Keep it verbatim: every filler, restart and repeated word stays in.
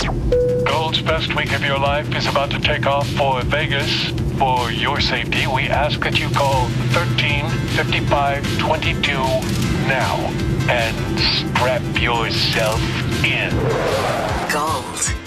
Gold's best week of your life is about to take off for Vegas. For your safety, we ask that you call thirteen fifty-five twenty-two now and strap yourself in. Gold.